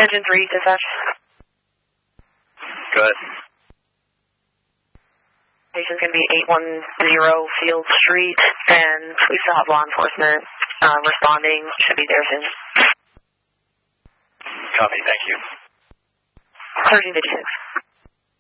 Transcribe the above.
Engine 3, dispatch. Go ahead. Station's going to be 810 Field Street, and we still have law enforcement responding. Should be there soon. Copy, thank you. 1356.